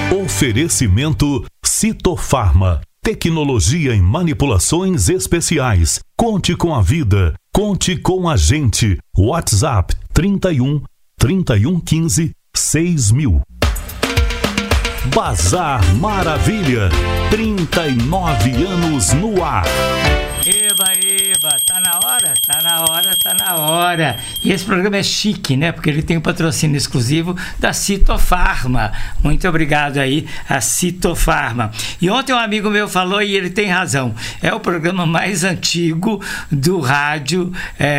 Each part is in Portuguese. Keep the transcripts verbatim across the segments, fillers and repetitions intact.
Oferecimento Citofarma. Tecnologia em manipulações especiais. Conte com a vida. Conte com a gente. WhatsApp trinta e um, trinta e um, quinze, seis mil. Bazar Maravilha. trinta e nove anos no ar. Eba, eba, tá na hora? Tá na hora, tá na hora. E esse programa é chique, né? Porque ele tem um patrocínio exclusivo da Citofarma. Muito obrigado aí a Citofarma. E ontem um amigo meu falou, e ele tem razão, é o programa mais antigo do rádio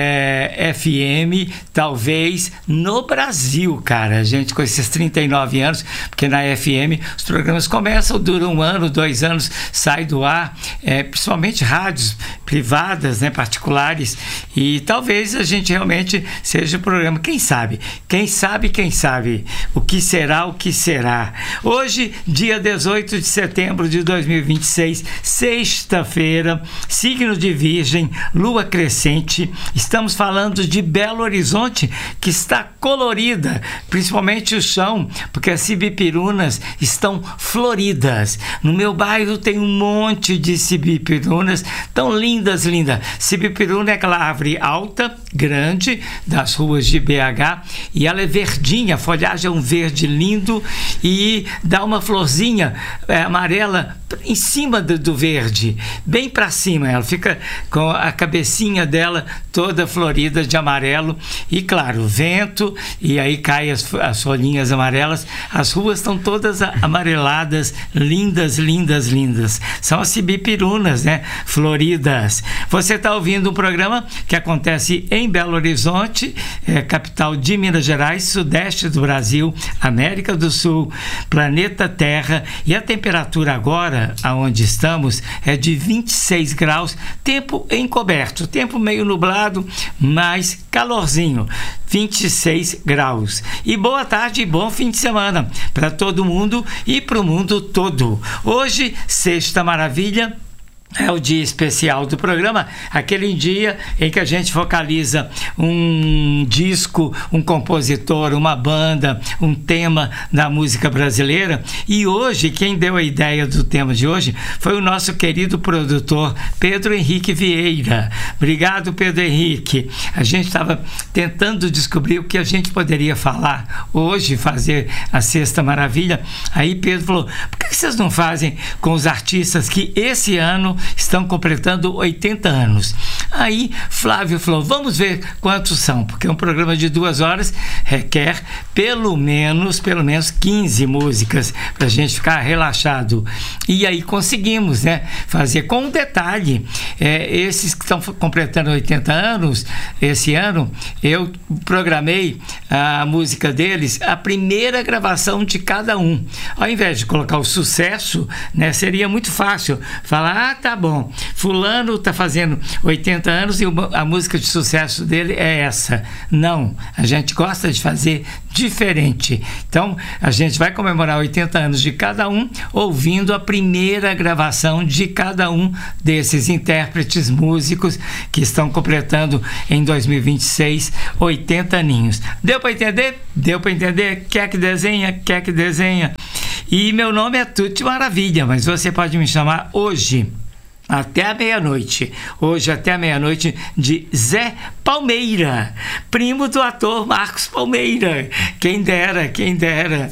é, F M, talvez no Brasil, cara. A gente com esses trinta e nove anos, porque na F M os programas começam, duram um ano, dois anos, sai do ar, é, principalmente rádios privadas, né, particulares, e talvez a gente realmente seja o programa, quem sabe, quem sabe, quem sabe, o que será, o que será. Hoje, dia dezoito de setembro de dois mil e vinte e seis, sexta-feira, signo de Virgem, lua crescente, estamos falando de Belo Horizonte, que está colorida, principalmente o chão, porque as cibipirunas estão floridas. No meu bairro tem um monte de cibipirunas, tão lindas, lindas. Cibipiruna é aquela árvore alta, grande, das ruas de B H, e ela é verdinha, a folhagem é um verde lindo e dá uma florzinha é, amarela em cima do, do verde, bem para cima. Ela fica com a cabecinha dela toda florida de amarelo e, claro, vento, e aí caem as, as folhinhas amarelas. As ruas estão todas amareladas, lindas, lindas, lindas. São as cibipirunas, né? Floridas. Você está ouvindo um programa que acontece em Belo Horizonte, é, capital de Minas Gerais, sudeste do Brasil, América do Sul, planeta Terra, e a temperatura agora, aonde estamos, é de vinte e seis graus, tempo encoberto, tempo meio nublado, mas calorzinho, vinte e seis graus. E boa tarde e bom fim de semana para todo mundo e para o mundo todo. Hoje, Sexta Maravilha, é o dia especial do programa, aquele dia em que a gente focaliza um disco, um compositor, uma banda, um tema da música brasileira. E hoje, quem deu a ideia do tema de hoje foi o nosso querido produtor Pedro Henrique Vieira. Obrigado, Pedro Henrique. A gente estava tentando descobrir o que a gente poderia falar hoje, fazer a Sexta Maravilha. Aí Pedro falou, por que vocês não fazem com os artistas que esse ano estão completando oitenta anos? Aí Flávio falou, vamos ver quantos são, porque um programa de duas horas requer pelo menos, pelo menos quinze músicas para a gente ficar relaxado. E aí conseguimos, né, fazer com um detalhe, é, esses que estão completando oitenta anos esse ano, eu programei a música deles, a primeira gravação de cada um. Ao invés de colocar o sucesso, né, seria muito fácil falar, ah, tá bom, fulano está fazendo oitenta anos e a música de sucesso dele é essa. Não, a gente gosta de fazer diferente. Então, a gente vai comemorar oitenta anos de cada um, ouvindo a primeira gravação de cada um desses intérpretes músicos que estão completando em dois mil e vinte e seis oitenta aninhos. Deu para entender? Deu para entender? Quer que desenha? Quer que desenha? E meu nome é Tuti Maravilha, mas você pode me chamar hoje até a meia-noite, hoje até a meia-noite, de Zé Palmeira, primo do ator Marcos Palmeira. Quem dera, quem dera.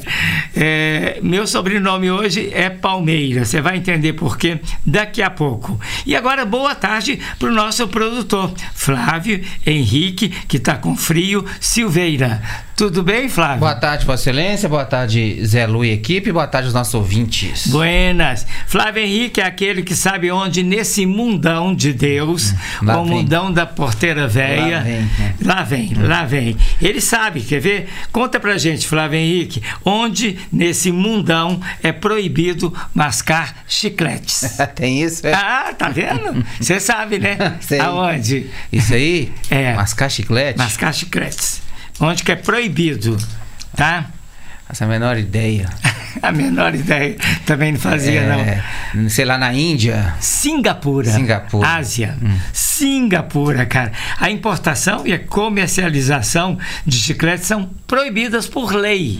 É, meu sobrenome hoje é Palmeira, você vai entender por quê daqui a pouco. E agora, boa tarde para o nosso produtor, Flávio Henrique, que está com frio, Silveira. Tudo bem, Flávio? Boa tarde, Vossa Excelência, boa tarde, Zé Lu e equipe, boa tarde aos nossos ouvintes. Buenas. Flávio Henrique é aquele que sabe onde nesse mundão de Deus, hum, o vem. mundão da porteira velha, lá vem, né? lá vem, hum. lá vem. Ele sabe, quer ver? Conta pra gente, Flávio Henrique, onde nesse mundão é proibido mascar chicletes. Tem isso, é? Ah, tá vendo? Você sabe, né? Sei. Aonde? Isso aí? É. Mascar chiclete? Mascar chicletes. Onde que é proibido, tá? Essa é a menor ideia. A menor ideia. Também não fazia, é, não. Sei lá, na Índia. Singapura. Singapura. Ásia. Hum. Singapura, cara. A importação e a comercialização de chicletes são proibidas por lei.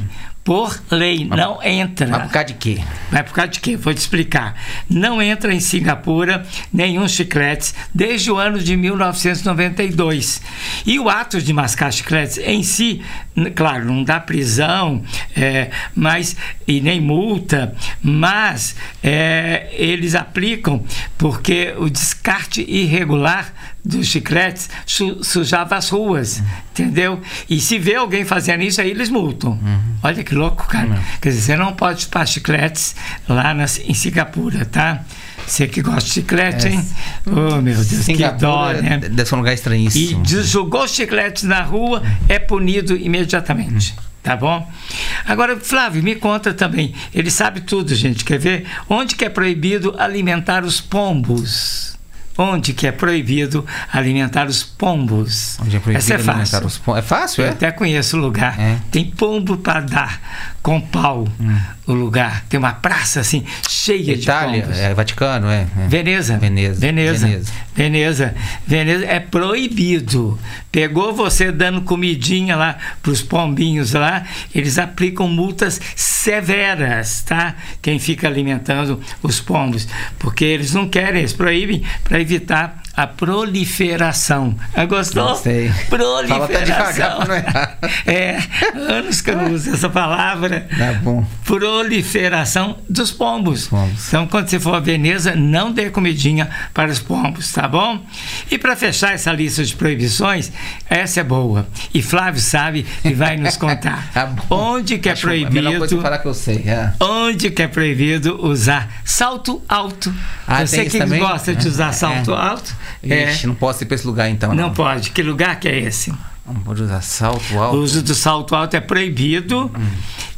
por lei, mas, não entra. Mas por causa de quê? Mas por causa de quê? Vou te explicar. Não entra em Singapura nenhum chiclete desde o ano de mil novecentos e noventa e dois. E o ato de mascar chicletes em si, claro, não dá prisão, é, mas, e nem multa, mas é, eles aplicam porque o descarte irregular dos chicletes su, sujava as ruas, entendeu? E se vê alguém fazendo isso, aí eles multam. Uhum. Olha que louco, cara. Uhum. Quer dizer, você não pode chupar chicletes lá na, em Singapura, tá? Você que gosta de chiclete, é. hein? Oh, meu Deus, Singapura, que dó, né? Deve ser um lugar estranhíssimo. E jogou chicletes na rua, é punido imediatamente. Uhum. Tá bom? Agora, Flávio, me conta também. Ele sabe tudo, gente. Quer ver? Onde que é proibido alimentar os pombos? Onde que é proibido alimentar os pombos? Onde é proibido Essa é alimentar fácil. os pombos? É fácil, é? Eu até conheço o lugar. É. Tem pombo para dar com pau. Hum. O lugar. Tem uma praça assim, cheia Itália, de pombos. é Vaticano, é. é. Veneza. Veneza. Veneza. Veneza. Veneza. Veneza é proibido. Pegou você dando comidinha lá para os pombinhos lá, eles aplicam multas severas, tá? Quem fica alimentando os pombos. Porque eles não querem, eles proíbem para evitar a proliferação. Ah, gostou? Gostei. Proliferação. Fala tá devagar, não é? É, anos que eu não uso essa palavra. Tá bom. Proliferação dos pombos. pombos. Então, quando você for a Veneza, não dê comidinha para os pombos, tá bom? E para fechar essa lista de proibições, essa é boa. E Flávio sabe e vai nos contar. Tá onde que é Acho proibido... A melhor coisa que falar que eu sei. É. Onde que é proibido usar salto alto. Ah, você que também? gosta de usar é. salto alto... Ixi, é. não posso ir para esse lugar então. Não. não pode. Que lugar que é esse? Não pode usar salto alto. O uso do salto alto é proibido. Hum.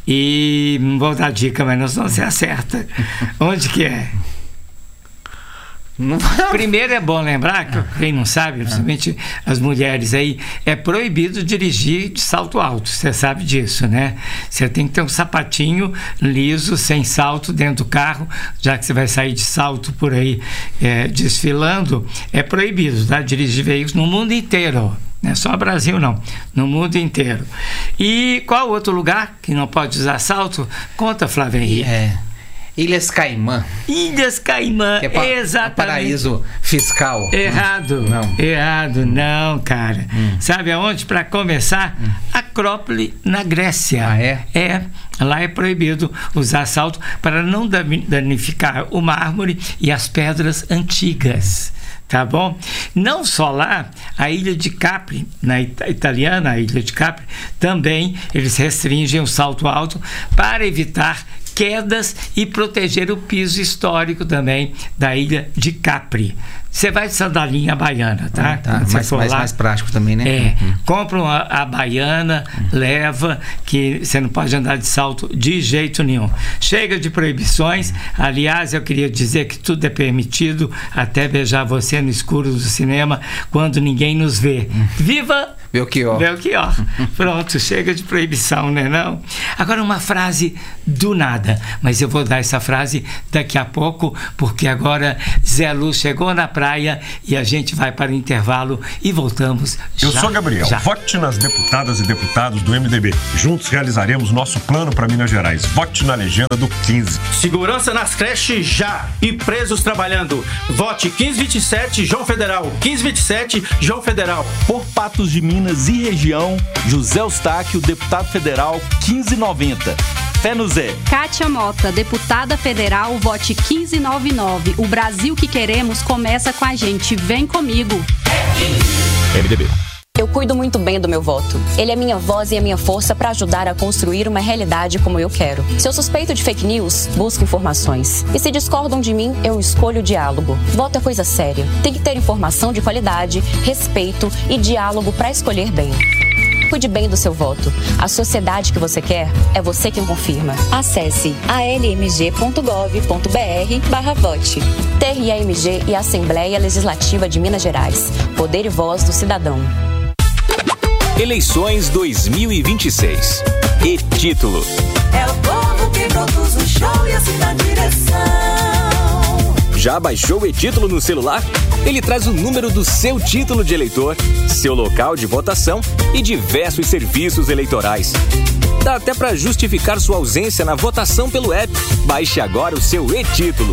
E não vou dar dica, mas não, senão você acerta. Onde que é? Não. Primeiro é bom lembrar que quem não sabe, principalmente as mulheres aí, é proibido dirigir de salto alto. Você sabe disso, né? Você tem que ter um sapatinho liso, sem salto dentro do carro, já que você vai sair de salto por aí é, desfilando. É proibido, tá? Dirigir veículos no mundo inteiro. Não é só Brasil, não. No mundo inteiro. E qual outro lugar que não pode usar salto? Conta, Flávio Henrique. É. Ilhas Caimã. Ilhas Caimã, que é pa- exatamente. Paraíso fiscal. Errado. Não. Errado, não, cara. Hum. Sabe aonde? Para começar, hum. Acrópole, na Grécia. Ah, é? É. Lá é proibido usar salto para não danificar o mármore e as pedras antigas. Tá bom? Não só lá, a ilha de Capri, na ita- italiana, a ilha de Capri, também eles restringem o salto alto para evitar quedas e proteger o piso histórico também da ilha de Capri. Você vai de sandalinha baiana, tá? Ah, tá. Mais, mais, mais prático também, né? É. Uhum. Compra uma, a baiana, uhum. leva, que você não pode andar de salto de jeito nenhum. Chega de proibições. Aliás, eu queria dizer que tudo é permitido, até beijar você no escuro do cinema, quando ninguém nos vê. Uhum. Viva! Belchior. Belchior. Pronto, chega de proibição, né não? Agora uma frase do nada, mas eu vou dar essa frase daqui a pouco, porque agora Zé Lu chegou na praia e a gente vai para o intervalo e voltamos já. Eu sou Gabriel, já. Vote nas deputadas e deputados do M D B. Juntos realizaremos nosso plano para Minas Gerais. Vote na legenda do quinze. Segurança nas creches já e presos trabalhando. Vote quinze vinte e sete, João Federal. quinze vinte e sete, João Federal. Por Patos de Minas e região, José Eustáquio, deputado federal, quinze noventa. Fé no Zé. Kátia Mota, deputada federal, vote quinze noventa e nove. O Brasil que queremos começa com a gente. Vem comigo. M D B. Eu cuido muito bem do meu voto. Ele é minha voz e a minha força para ajudar a construir uma realidade como eu quero. Se eu suspeito de fake news, busco informações. E se discordam de mim, eu escolho o diálogo. Voto é coisa séria. Tem que ter informação de qualidade, respeito e diálogo para escolher bem. Cuide bem do seu voto. A sociedade que você quer é você quem confirma. Acesse a l m g ponto gov ponto b r barra vote. T R I M G e Assembleia Legislativa de Minas Gerais. Poder e voz do cidadão. Eleições dois mil e vinte e seis. E título: é o povo que produz o show e assim dá direção. Já baixou o e-título no celular? Ele traz o número do seu título de eleitor, seu local de votação e diversos serviços eleitorais. Dá até para justificar sua ausência na votação pelo app. Baixe agora o seu e-título.